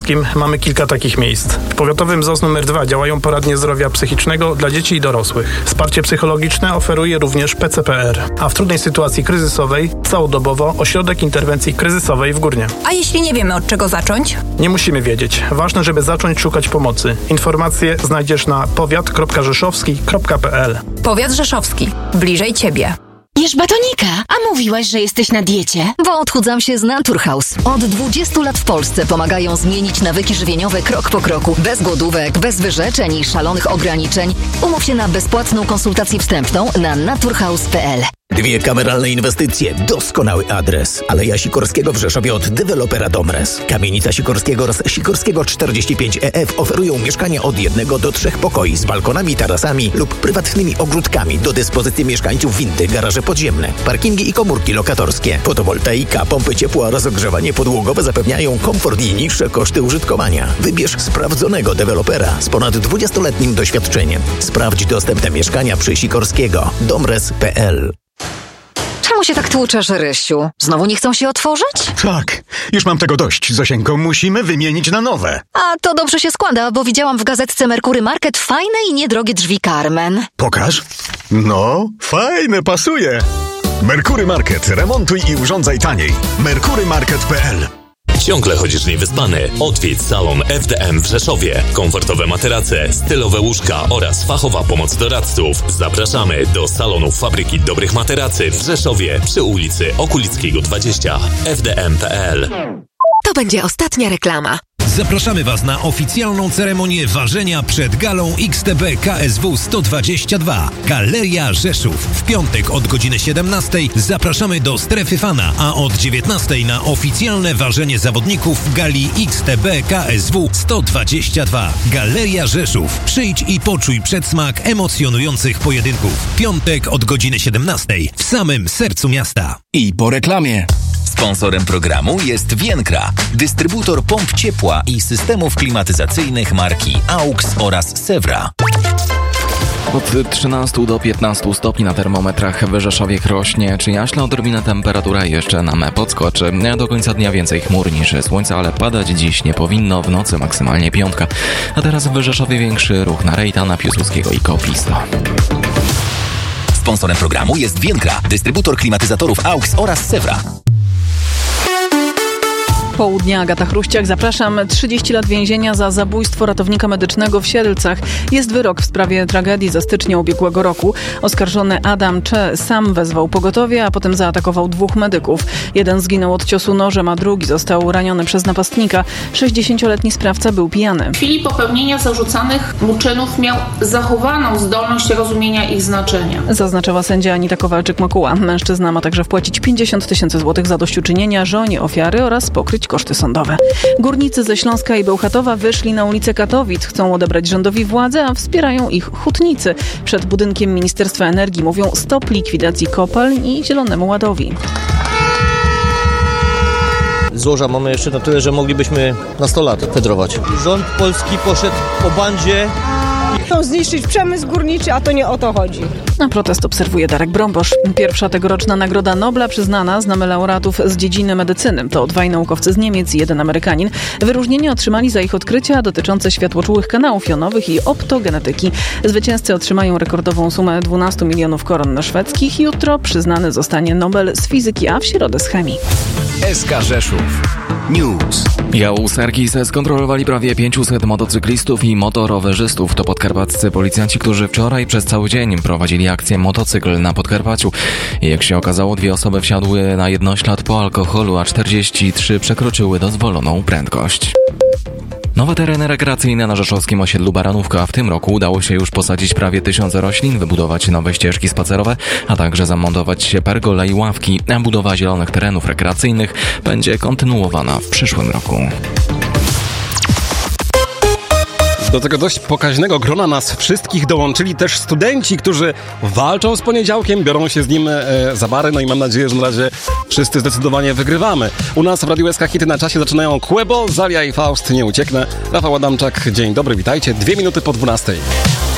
Siekierskim mamy kilka takich miejsc. W powiatowym ZOZ nr 2 działają poradnie zdrowia psychicznego dla dzieci i dorosłych. Wsparcie psychologiczne oferuje również PCPR, a w trudnej sytuacji kryzysowej całodobowo Ośrodek Interwencji Kryzysowej w Górnie. A jeśli nie wiemy, od czego zacząć? Nie musimy wiedzieć. Ważne, żeby zacząć szukać pomocy. Informacje znajdziesz na powiat.rzeszowski.pl. Powiat Rzeszowski. Bliżej ciebie. Jesz batonika, a mówiłaś, że jesteś na diecie? Bo odchudzam się z Naturhaus. Od 20 lat w Polsce pomagają zmienić nawyki żywieniowe krok po kroku. Bez głodówek, bez wyrzeczeń i szalonych ograniczeń. Umów się na bezpłatną konsultację wstępną na naturhaus.pl. 2 kameralne inwestycje, doskonały adres. Aleja Sikorskiego w Rzeszowie od dewelopera Domres. Kamienica Sikorskiego oraz Sikorskiego 45EF oferują mieszkania od 1 do 3 pokoi z balkonami, tarasami lub prywatnymi ogródkami do dyspozycji mieszkańców, windy, garaże podziemne, parkingi i komórki lokatorskie. Fotowoltaika, pompy ciepła oraz ogrzewanie podłogowe zapewniają komfort i niższe koszty użytkowania. Wybierz sprawdzonego dewelopera z ponad 20-letnim doświadczeniem. Sprawdź dostępne mieszkania przy Sikorskiego. Domres.pl. Czemu się tak tłuczesz, Rysiu? Znowu nie chcą się otworzyć? Tak, już mam tego dość, Zosieńko. Musimy wymienić na nowe. A to dobrze się składa, bo widziałam w gazetce Merkury Market fajne i niedrogie drzwi Carmen. Pokaż. No, fajne, pasuje. Merkury Market. Remontuj i urządzaj taniej. Merkurymarket.pl. Ciągle chodzisz niewyspany? Odwiedź salon FDM w Rzeszowie. Komfortowe materace, stylowe łóżka oraz fachowa pomoc doradców. Zapraszamy do salonu Fabryki Dobrych Materacy w Rzeszowie przy ulicy Okulickiego 20. fdm.pl. To będzie ostatnia reklama. Zapraszamy Was na oficjalną ceremonię ważenia przed galą XTB KSW 122. Galeria Rzeszów. W piątek od godziny 17 zapraszamy do Strefy Fana, a od 19 na oficjalne ważenie zawodników gali XTB KSW 122. Galeria Rzeszów. Przyjdź i poczuj przedsmak emocjonujących pojedynków. Piątek od godziny 17 w samym sercu miasta. I po reklamie. Sponsorem programu jest Vienkra, dystrybutor pomp ciepła i systemów klimatyzacyjnych marki AUX oraz Sewra. Od 13 do 15 stopni na termometrach w Rzeszowie rośnie, czy jaśla odrobinę temperatura jeszcze nam podskoczy. Do końca dnia więcej chmur niż słońca, ale padać dziś nie powinno, w nocy maksymalnie 5. A teraz w Rzeszowie większy ruch na Rejtana, Piłsudskiego i Kołpisto. Sponsorem programu jest Vienkra, dystrybutor klimatyzatorów AUX oraz Sewra. Południa, Agata Chruściak, zapraszam. 30 lat więzienia za zabójstwo ratownika medycznego w Siedlcach. Jest wyrok w sprawie tragedii ze stycznia ubiegłego roku. Oskarżony Adam Cze sam wezwał pogotowie, a potem zaatakował 2 medyków. Jeden zginął od ciosu nożem, a drugi został raniony przez napastnika. 60-letni sprawca był pijany. W chwili popełnienia zarzucanych mu czynów miał zachowaną zdolność rozumienia ich znaczenia. Zaznaczyła sędzia Anita Kowalczyk-Makuła. Mężczyzna ma także wpłacić 50 000 złotych zadośćuczynienia żonie ofiary oraz pokryć koszty sądowe. Górnicy ze Śląska i Bełchatowa wyszli na ulicę Katowic. Chcą odebrać rządowi władzę, a wspierają ich hutnicy. Przed budynkiem Ministerstwa Energii mówią stop likwidacji kopalń i Zielonemu Ładowi. Złoża mamy jeszcze na tyle, że moglibyśmy na 100 lat fedrować. Rząd polski poszedł po bandzie. Chcą zniszczyć przemysł górniczy, a to nie o to chodzi. Na protest obserwuje Darek Brąbosz. Pierwsza tegoroczna Nagroda Nobla przyznana. Znamy laureatów z dziedziny medycyny. To 2 naukowcy z Niemiec i 1 Amerykanin. Wyróżnienie otrzymali za ich odkrycia dotyczące światłoczułych kanałów jonowych i optogenetyki. Zwycięzcy otrzymają rekordową sumę 12 milionów koron szwedzkich. Jutro przyznany zostanie Nobel z fizyki, a w środę z chemii. SK Rzeszów News. Jałusarki skontrolowali prawie 500 motocyklistów i motorowerzystów. To podkarpaccy policjanci, którzy wczoraj przez cały dzień prowadzili akcję Motocykl na Podkarpaciu. Jak się okazało, 2 osoby wsiadły na jednoślad po alkoholu, a 43 przekroczyły dozwoloną prędkość. Nowe tereny rekreacyjne na rzeszowskim osiedlu Baranówka. W tym roku udało się już posadzić prawie 1000 roślin, wybudować nowe ścieżki spacerowe, a także zamontować pergole i ławki. A budowa zielonych terenów rekreacyjnych będzie kontynuowana w przyszłym roku. Do tego dość pokaźnego grona nas wszystkich dołączyli też studenci, którzy walczą z poniedziałkiem, biorą się z nim za bary, no i mam nadzieję, że na razie wszyscy zdecydowanie wygrywamy. U nas w Radiu SK Hity na czasie zaczynają Kłebo, Zalia i Faust, Nie ucieknę. Rafał Adamczak, dzień dobry, witajcie. 2 minuty po 12.